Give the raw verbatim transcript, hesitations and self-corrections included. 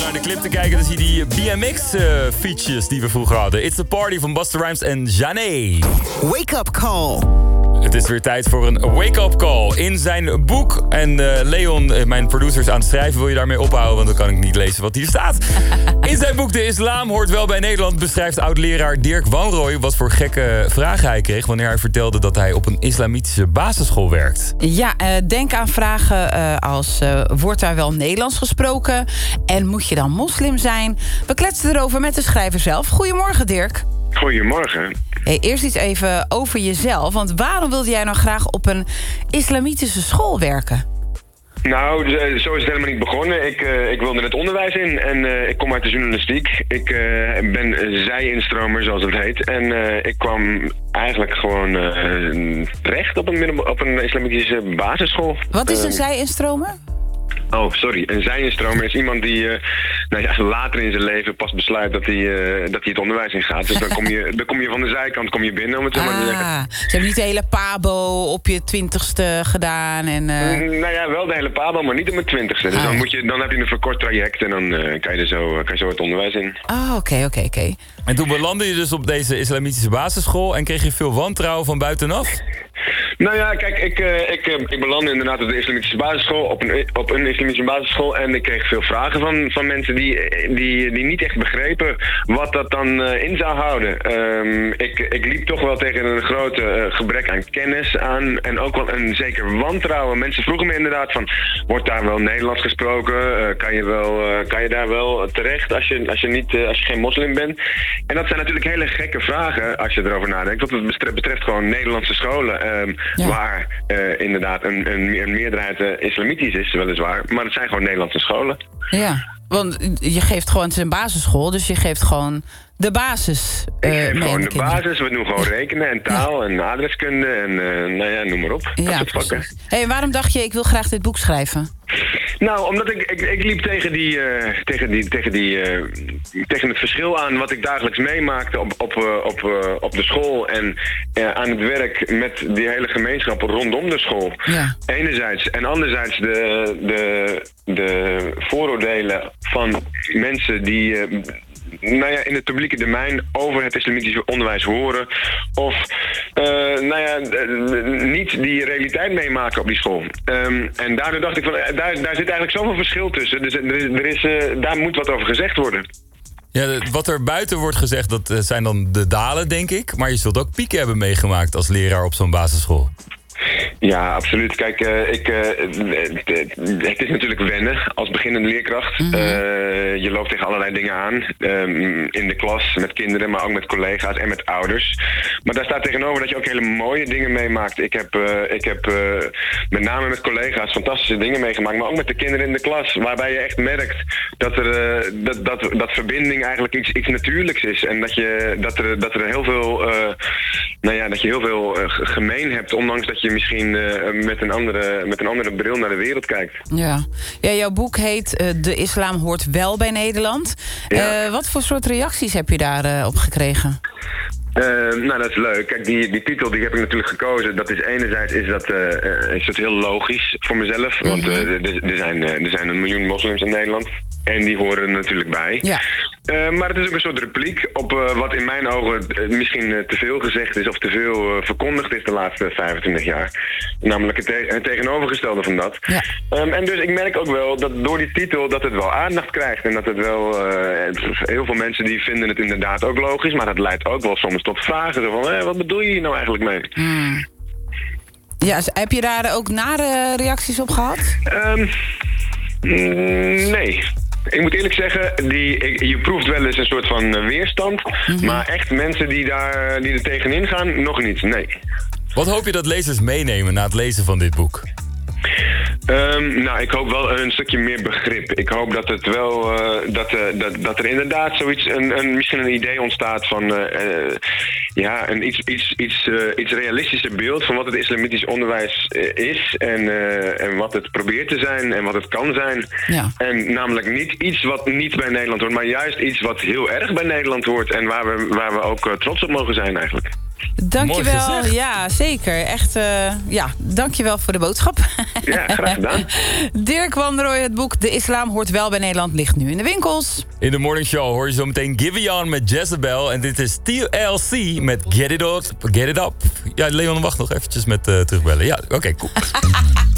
naar de clip te kijken, dan zie je die B M X-features die we vroeger hadden. It's a Party van Busta Rhymes en Zhané. Wake Up Call. Het is weer tijd voor een wake-up call. In zijn boek, en uh, Leon, uh, mijn producer, is aan het schrijven. Wil je daarmee ophouden, want dan kan ik niet lezen wat hier staat. In zijn boek De Islam hoort wel bij Nederland beschrijft oud-leraar Dirk Wanrooy wat voor gekke vragen hij kreeg wanneer hij vertelde dat hij op een islamitische basisschool werkt. Ja, uh, denk aan vragen uh, als uh, wordt daar wel Nederlands gesproken? En moet je dan moslim zijn? We kletsen erover met de schrijver zelf. Goedemorgen, Dirk. Goedemorgen. Hey, eerst iets even over jezelf. Want waarom wilde jij nou graag op een islamitische school werken? Nou, zo is het helemaal niet begonnen. Ik, uh, ik wilde het onderwijs in en uh, ik kom uit de journalistiek. Ik uh, ben zij-instromer, zoals het heet. En uh, ik kwam eigenlijk gewoon uh, terecht op een, middel- op een islamitische basisschool. Wat is een Uh, zij-instromer? Oh, sorry. Een zij-instromer is iemand die uh, nou ja, later in zijn leven pas besluit dat hij, uh, dat hij het onderwijs ingaat. Dus dan kom, je, dan kom je van de zijkant kom je binnen, om het zo maar te zeggen. Ah, ze hebben niet de hele pabo op je twintigste gedaan. En, uh... Mm, Nou ja, wel de hele pabo, maar niet op mijn twintigste. Dus Ah. dan, moet je, dan heb je een verkort traject en dan uh, kan, je er zo, kan je zo het onderwijs in. Oh, oké, oké, oké. En toen belandde je dus op deze islamitische basisschool en kreeg je veel wantrouwen van buitenaf? Nou ja, kijk, ik, uh, ik, uh, ik belandde inderdaad op de islamitische basisschool, op een, op een islamitische basisschool. En ik kreeg veel vragen van, van mensen die, die, die niet echt begrepen wat dat dan uh, in zou houden. Um, ik, ik liep toch wel tegen een groot uh, gebrek aan kennis aan en ook wel een zeker wantrouwen. Mensen vroegen me inderdaad van, wordt daar wel Nederlands gesproken? Uh, kan, je wel, uh, kan je daar wel terecht als je, als je, niet, uh, als je geen moslim bent? En dat zijn natuurlijk hele gekke vragen als je erover nadenkt. Want het betreft, betreft gewoon Nederlandse scholen. Um, Ja. Waar uh, inderdaad een, een, een meerderheid uh, islamitisch is, weliswaar. Maar het zijn gewoon Nederlandse scholen. Ja, want je geeft gewoon, het is een basisschool, dus je geeft gewoon de basis. Ik uh, geef mee aan gewoon de de kinderen. basis. We doen gewoon rekenen en taal en adreskunde en uh, nou ja, noem maar op. Dat Ja, soort vakken. precies. Hey, waarom dacht je, ik wil graag dit boek schrijven? Nou, omdat ik, ik, ik liep tegen, die, uh, tegen, die, tegen, die, uh, tegen het verschil aan wat ik dagelijks meemaakte op, op, uh, op, uh, op de school en uh, aan het werk met die hele gemeenschap rondom de school. Ja. Enerzijds. En anderzijds de, de, de vooroordelen van mensen die uh, nou ja, in het publieke domein over het islamitische onderwijs horen. Of uh, nou ja, uh, niet die realiteit meemaken op die school. Um, en daardoor dacht ik van, daar, daar zit eigenlijk zoveel verschil tussen. Dus er is, er is, uh, daar moet wat over gezegd worden. Ja, de- wat er buiten wordt gezegd, dat uh, zijn dan de dalen, denk ik. Maar je zult ook pieken hebben meegemaakt als leraar op zo'n basisschool. Ja, absoluut. Kijk, uh, ik, uh, het is natuurlijk wennen als beginnende leerkracht. Mm-hmm. Uh, je loopt tegen allerlei dingen aan. Um, in de klas, met kinderen, maar ook met collega's en met ouders. Maar daar staat tegenover dat je ook hele mooie dingen meemaakt. Ik heb, uh, ik heb uh, met name met collega's fantastische dingen meegemaakt. Maar ook met de kinderen in de klas. Waarbij je echt merkt dat er, uh, dat, dat, dat verbinding eigenlijk iets, iets natuurlijks is. En dat, je, dat, er, dat er heel veel, uh, nou ja, dat je heel veel uh, gemeen hebt. Ondanks dat je misschien uh, met, een andere, met een andere bril naar de wereld kijkt. Ja, ja jouw boek heet uh, De Islam hoort wel bij Nederland. Ja. Uh, wat voor soort reacties heb je daarop uh, op gekregen? Uh, nou, dat is leuk. Kijk, die, die titel die heb ik natuurlijk gekozen. Dat is enerzijds is dat, uh, is dat heel logisch voor mezelf. Want uh, er, er, zijn, uh, er zijn een miljoen moslims in Nederland. En die horen er natuurlijk bij. Ja. Uh, maar het is ook een soort repliek op uh, wat in mijn ogen uh, misschien uh, te veel gezegd is of te veel uh, verkondigd is de laatste vijfentwintig jaar. Namelijk het, te- het tegenovergestelde van dat. Ja. Um, en dus ik merk ook wel dat door die titel dat het wel aandacht krijgt. En dat het wel, uh, heel veel mensen die vinden het inderdaad ook logisch. Maar dat leidt ook wel soms tot vragen. Zo van, hé, wat bedoel je hier nou eigenlijk mee? Hmm. Ja, heb je daar ook nare reacties op gehad? Um, mm, nee. Ik moet eerlijk zeggen, die, ik, je proeft wel eens een soort van uh, weerstand. Mm-hmm. Maar echt mensen die, daar, die er tegenin gaan, nog niet. Nee. Wat hoop je dat lezers meenemen na het lezen van dit boek? Um, nou, ik hoop wel een stukje meer begrip. Ik hoop dat het wel uh, dat, uh, dat, dat er inderdaad zoiets, een, een, misschien een idee ontstaat van uh, uh, ja, een iets, iets, iets, uh, iets realistischer beeld van wat het islamitisch onderwijs uh, is en, uh, en wat het probeert te zijn en wat het kan zijn. Ja. En namelijk niet iets wat niet bij Nederland hoort, maar juist iets wat heel erg bij Nederland hoort en waar we, waar we ook uh, trots op mogen zijn eigenlijk. Dankjewel. Ja, zeker. Echt, uh, ja, dankjewel voor de boodschap. Ja, graag gedaan. Dirk Wanrooy, het boek De Islam hoort wel bij Nederland ligt nu in de winkels. In de Morning Show hoor je zo meteen Giveon met Jezebel. En dit is T L C met Get It Up. Get It Up. Ja, Leon, wacht nog eventjes met uh, terugbellen. Ja, oké, okay, cool.